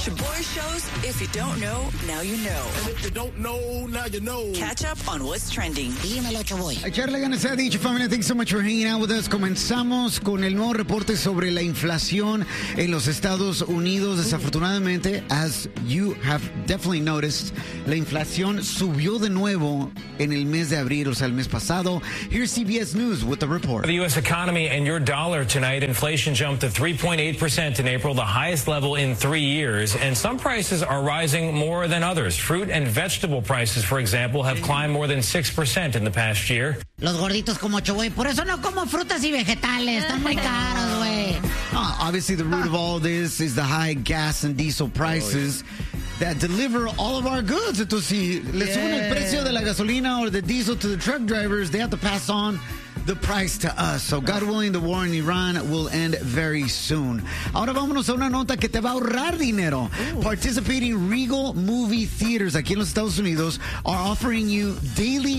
Shaboy Shows, if you don't know, now you know. And if you don't know, now you know. Catch up on what's trending. Dímelo, Chaboy. Echarle ganas a dicho, family. Thanks so much for hanging out with us. Comenzamos con el nuevo reporte sobre la inflación en los Estados Unidos. Desafortunadamente, as you have definitely noticed, la inflación subió de nuevo en el mes de abril, o sea, el mes pasado. Here's CBS News with the report. The U.S. economy and your dollar tonight. Inflation jumped to 3.8% in April, the highest level in 3 years. And some prices are rising more than others. Fruit and vegetable prices, for example, have climbed more than 6% in the past year. Los gorditos como Chaboy. Por eso no como frutas y vegetales. Están muy caros, güey. Obviously, the root of all this is the high gas and diesel prices that deliver all of our goods. Entonces, si le suben el precio de la gasolina or the diesel to the truck drivers, they have to pass on the price to us. So, God willing, the war in Iran will end very soon. Ahora vámonos a una nota que te va a ahorrar dinero. Participating Regal movie theaters aquí en los Estados Unidos are offering you daily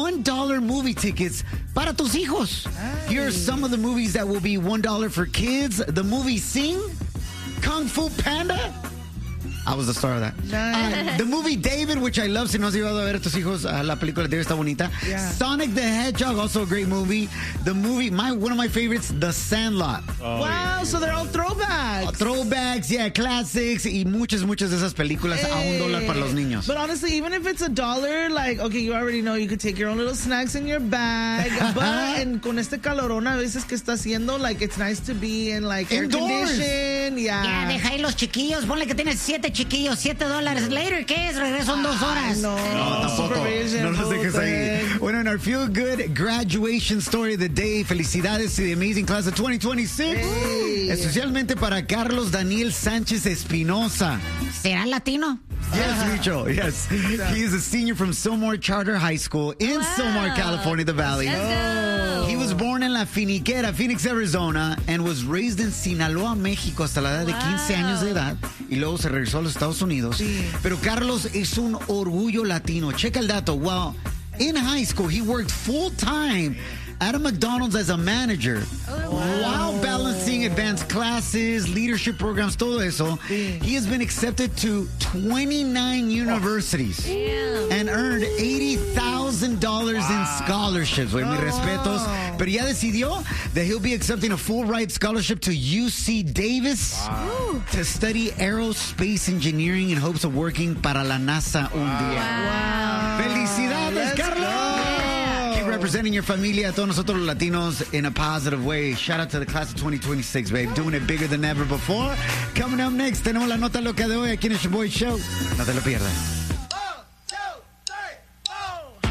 $1 movie tickets para tus hijos. Here are some of the movies that will be $1 for kids. The movie Sing, Kung Fu Panda. I was the star of that. The movie David, which I love. Si no has llevado a ver a tus hijos, la película de David está bonita. Yeah. Sonic the Hedgehog, also a great movie. The movie, one of my favorites, The Sandlot. Oh, wow, so they're all throwbacks. Throwbacks, yeah, classics. Y muchas de esas películas a $1 para los niños. But honestly, even if it's $1, like, okay, you already know you could take your own little snacks in your bag. But con este calorón a veces que está haciendo, like, it's nice to be in, like, air condition. Yeah. Ya, deja ahí los chiquillos. Ponle que tienes 7 chiquillos, $7. Later, ¿qué es? Regreso en 2 horas. No, tampoco. No los dejes ahí. Bueno, en our Feel Good graduation story of the day, felicidades to the amazing class of 2026. Hey. Especialmente para Carlos Daniel Sánchez Espinosa. ¿Será latino? Yes, Micho. Yes. He is a senior from Sylmar Charter High School in Sylmar, California, the Valley. He was born in La Finiquera, Phoenix, Arizona, and was raised in Sinaloa, México, hasta la edad de 15 años de edad. Y luego se regresó a los Estados Unidos. Pero Carlos es un orgullo latino. Checa el dato. Well, in high school, he worked full-time at a McDonald's as a manager while balancing advanced classes, leadership programs, todo eso. He has been accepted to 29 universities and earned $80,000 in scholarships. Mis respetos. Pero ya decidió that he'll be accepting a full ride scholarship to UC Davis to study aerospace engineering in hopes of working para la NASA un día. ¡Felicidades, Carlos! Representing your familia, todos nosotros los latinos in a positive way. Shout out to the class of 2026, babe. Doing it bigger than ever before. Coming up next, tenemos la nota loca de hoy aquí en el Shaboy Show. No te lo pierdas.